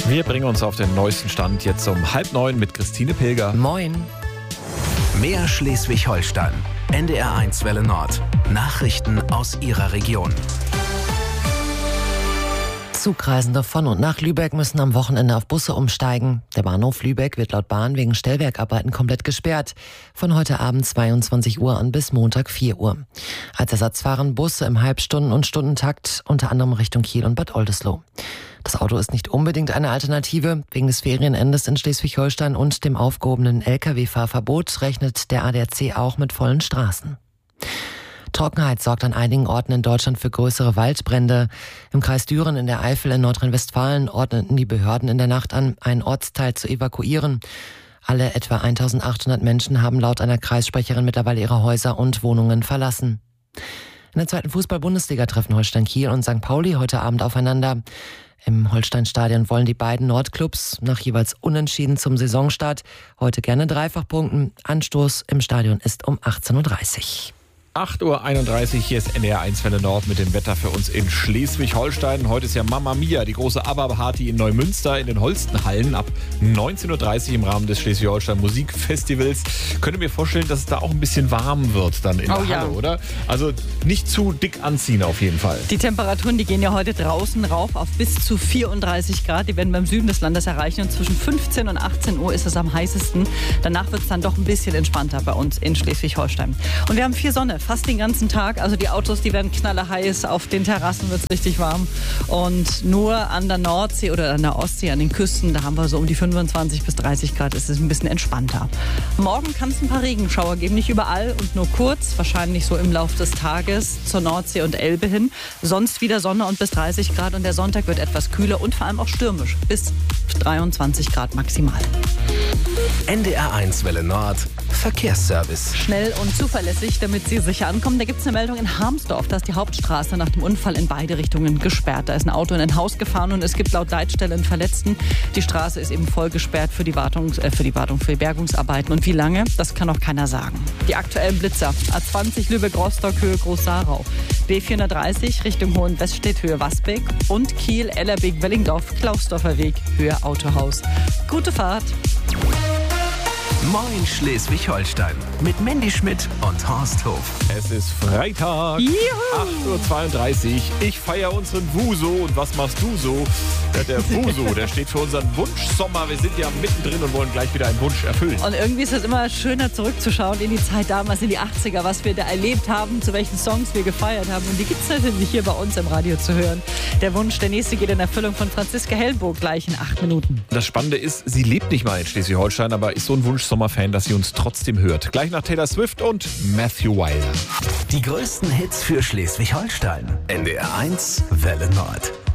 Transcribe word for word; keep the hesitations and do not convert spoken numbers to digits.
Wir bringen uns auf den neuesten Stand jetzt um halb neun mit Christine Pilger. Moin. Mehr Schleswig-Holstein. N D R eins Welle Nord. Nachrichten aus Ihrer Region. Zugreisende von und nach Lübeck müssen am Wochenende auf Busse umsteigen. Der Bahnhof Lübeck wird laut Bahn wegen Stellwerkarbeiten komplett gesperrt. Von heute Abend zweiundzwanzig Uhr an bis Montag vier Uhr. Als Ersatz fahren Busse im Halbstunden- und Stundentakt, unter anderem Richtung Kiel und Bad Oldesloe. Das Auto ist nicht unbedingt eine Alternative. Wegen des Ferienendes in Schleswig-Holstein und dem aufgehobenen L K W-Fahrverbot rechnet der A D A C auch mit vollen Straßen. Trockenheit sorgt an einigen Orten in Deutschland für größere Waldbrände. Im Kreis Düren in der Eifel in Nordrhein-Westfalen ordneten die Behörden in der Nacht an, einen Ortsteil zu evakuieren. Alle etwa eintausendachthundert Menschen haben laut einer Kreissprecherin mittlerweile ihre Häuser und Wohnungen verlassen. In der zweiten Fußball-Bundesliga treffen Holstein Kiel und Sankt Pauli heute Abend aufeinander. Im Holstein-Stadion wollen die beiden Nordclubs nach jeweils Unentschieden zum Saisonstart heute gerne dreifach punkten. Anstoß im Stadion ist um achtzehn Uhr dreißig. acht Uhr einunddreißig, hier ist N D R eins Welle Nord mit dem Wetter für uns in Schleswig-Holstein. Heute ist ja Mamma Mia, die große ABBA-Party in Neumünster in den Holstenhallen ab neunzehn Uhr dreißig im Rahmen des Schleswig-Holstein Musikfestivals. Könnte mir vorstellen, dass es da auch ein bisschen warm wird dann in oh, der ja. Halle, oder? Also nicht zu dick anziehen auf jeden Fall. Die Temperaturen, die gehen ja heute draußen rauf auf bis zu vierunddreißig Grad. Die werden beim Süden des Landes erreichen und zwischen fünfzehn und achtzehn Uhr ist es am heißesten. Danach wird es dann doch ein bisschen entspannter bei uns in Schleswig-Holstein. Und wir haben viel Sonne. Fast den ganzen Tag. Also die Autos, die werden knallerheiß. Auf den Terrassen wird es richtig warm. Und nur an der Nordsee oder an der Ostsee, an den Küsten, da haben wir so um die fünfundzwanzig bis dreißig Grad. Es ist ein bisschen entspannter. Morgen kann es ein paar Regenschauer geben. Nicht überall und nur kurz. Wahrscheinlich so im Laufe des Tages zur Nordsee und Elbe hin. Sonst wieder Sonne und bis dreißig Grad. Und der Sonntag wird etwas kühler und vor allem auch stürmisch. Bis dreiundzwanzig Grad maximal. N D R eins Welle Nord. Verkehrsservice. Schnell und zuverlässig, damit Sie sicher ankommen. Da gibt es eine Meldung in Harmsdorf. Da ist die Hauptstraße nach dem Unfall in beide Richtungen gesperrt. Da ist ein Auto in ein Haus gefahren und es gibt laut Leitstelle einen Verletzten. Die Straße ist eben voll gesperrt für die Wartung, äh, für die Wartung, für die Bergungsarbeiten. Und wie lange, das kann auch keiner sagen. Die aktuellen Blitzer. A zwanzig Lübeck-Rostock, Höhe Groß-Sarau. B vierhundertdreißig Richtung Hohenweststedt, Höhe Wasbeck. Und Kiel, Ellerbeek-Wellingdorf, Klausdorfer Weg, Höhe Autohaus. Gute Fahrt. Moin Schleswig-Holstein mit Mandy Schmidt und Horst Hof. Es ist Freitag, Juhu. acht Uhr zweiunddreißig. Ich feiere unseren Wuso. Und was machst du so? Ja, der Wuso, der steht für unseren Wunschsommer. Wir sind ja mittendrin und wollen gleich wieder einen Wunsch erfüllen. Und irgendwie ist es immer schöner zurückzuschauen in die Zeit damals, in die achtziger, was wir da erlebt haben, zu welchen Songs wir gefeiert haben. Und die gibt es natürlich hier bei uns im Radio zu hören. Der Wunsch, der nächste geht in Erfüllung von Franziska Hellburg gleich in acht Minuten. Das Spannende ist, sie lebt nicht mal in Schleswig-Holstein, aber ist so ein Wunschsommerfan, dass sie uns trotzdem hört. Gleich nach Taylor Swift und Matthew Wilder. Die größten Hits für Schleswig-Holstein. N D R eins Welle Nord.